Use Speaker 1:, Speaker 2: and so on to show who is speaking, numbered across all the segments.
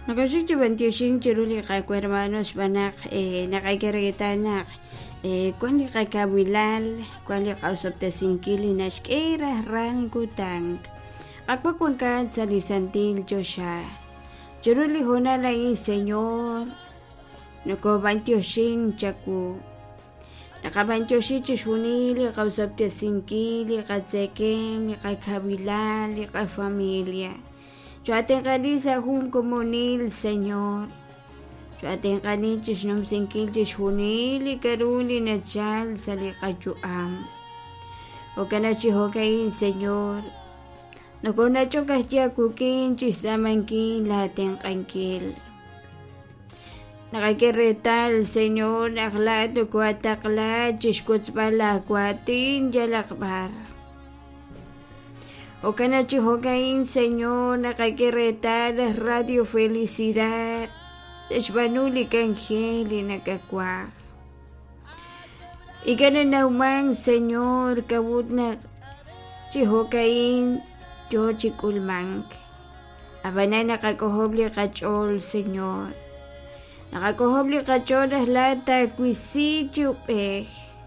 Speaker 1: Nakashik chibantiyoshin chiruli qayku hermanos banak naqaykaraytanak kuanli qaykawilal kuanli qawsaptasinkili nashk'ira ranku tank qakwakuankan salisantil josha chiruli honala y señor nako bantiyoshin chaku naqabantiyoshin chishunili qawsaptasinkili qatsekem qaykawilal qayfamilia. Yo atenganiza jun comunil, Señor. Yo atenganiza num sinkil chunil y karuli nachal sali kachuam. O kanachi hokain, Señor. No konacho kasya kukin chisamankin la atenkankil. Nakakiretal, Señor, aklat o kuataklat chishkutzbala kuatin yalakbar. O kanachi hokain, Señor, nakakiretar Radio Felicidad, Shbanuli Kangeli nakakwak. Ikananauman, Señor, kabutnak chihokain, yo chikulmank. Abanay nakakohobli kachol, Señor. Nakakohobli kachol lata kwisi chupek.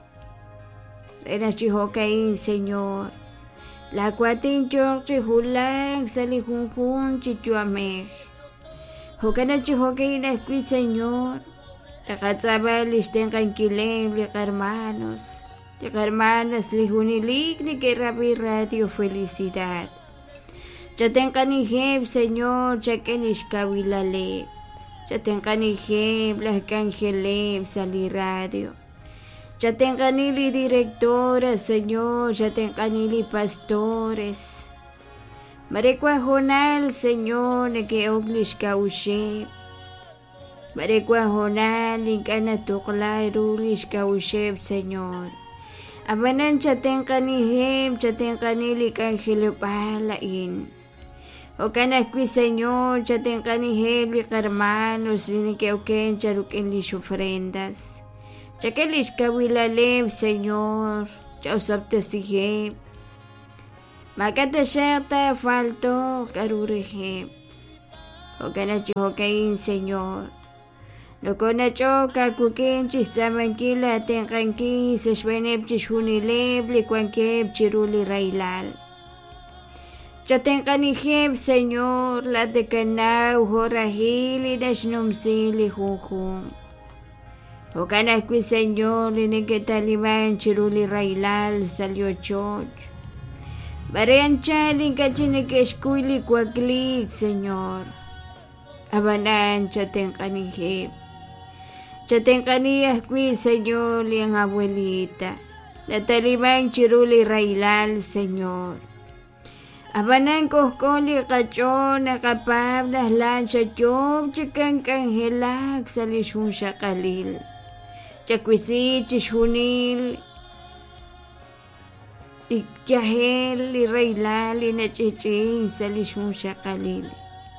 Speaker 1: Rena chihokain, Señor. La cuatin George Hulang sali junjun chichuamej. Hokana chihokeina qui Señor. La catzaba listen canquilem, le hermanos. Le hermanas li junilik ni que rabi Radio Felicidad. Chatenkanijeb, Señor, chakenishkabilale. Chatenkanijeb, la cangelem sali radio. Ya tenganili directoras, Señor, ya tenganili pastores. Marekwa honal, Señor, que oglish kaushe. Marekwa honal, inkana tukla rulish kaushe, Señor. Abanan ya tenganihim, ya tenganili kanjilupalain. O kanakwi, Señor, ya tenganihim, hermanos, ni que oken charukin lish ofrendas. Chakelish kawilalem, Señor, chausaptasihem. Makata shakta falto karurihem. Okanacho hokain, Señor. Nokonacho kakuken chisamankila tenkankin seshweneb chishunileb likwankeb chiruli railal. Chatenkaniheb, Señor, la dekanau horahili nashnumsili junjun. O kanakwi, Señor, ni que taliban chiruli railal salió choch. Barean chalin kachine que escuili cuaclik, Señor. Abanan chatenkanije. Chatenkaniyah kui, Señor, liang abuelita. La taliban chiruli railal, Señor. Abanan kohkoli kachona kapablas lancha chob chikan kangelak salishun shakalil. Chakwisi chishunil ikyahel y reilal y nachichin salishun shakalil.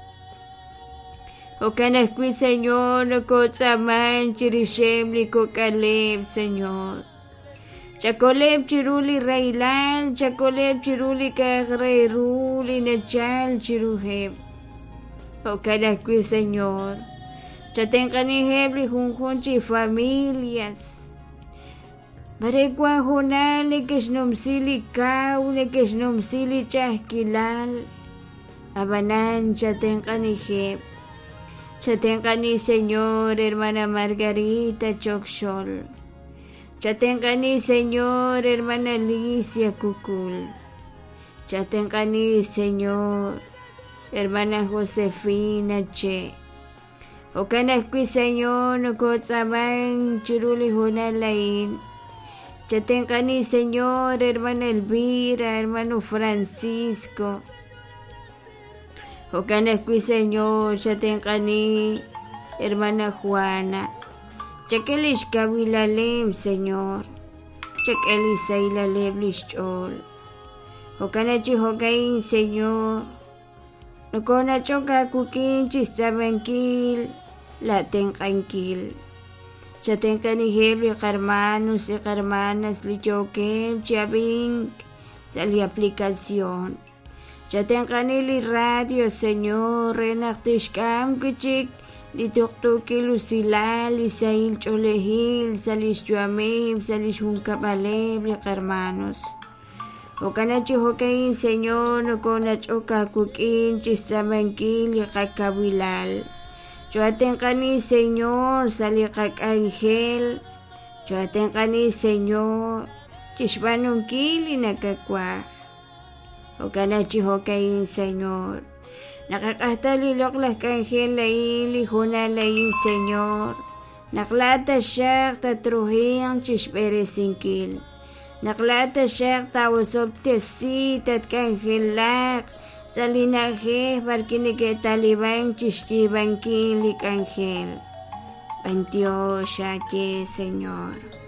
Speaker 1: O kanakwi, Señor, no kotsaman chirishem li kokaleb, Señor. Chakoleb chiruli reilal, chakoleb chiruli kagreiruli nachal chiruheb. O kanakwi, Señor. Chatenkaniheb li junjunchi familias. Barekwa honali keshnumsili kaune keshnumsili chahkilal. Abanan chatenkaniheb. Chatenkani, Señor, hermana Margarita Chokshol. Chatenkani, Señor, hermana Alicia Kukul. Chatenkani, Señor, hermana Josefina Che. O kanakwi, Señor, no kotsaman chiruli honalain. Chatenkani, Señor, hermana Elvira, hermano Francisco. O kanakwi, Señor, chatenkani, hermana Juana. Chakelish kawilalem, Señor. Chakelish sailalem lishchol. O kanachi hogain, Señor. No konacho kakukin chisabankil. La tenkankil. Chatenkaniheb li hermanos y hermanas li chokem chabink sali aplicación. Chatenqanili radio, Señor, renaqtishkam kuchik, lituktuki lusilal, isail cholehil, salish yuamim, salish hunkabaleb, hermanos. Okanachi hokain, Señor, okonach okakukin, chisamankil, kakawilal. Choatenqani, Señor, salikak ángel. Choatenqani, Señor, chishbanunkil, inakakwaj. Okanachi hokain, Señor. Nakakastali loklas kanjel laili huna lain, Señor. Naklata shak tatruhin chishberesinkil. Naklata shak tawasobte si tat kanjelak. Salinajeh barkinike taliban chishtibankil kanjel. 28 Señor.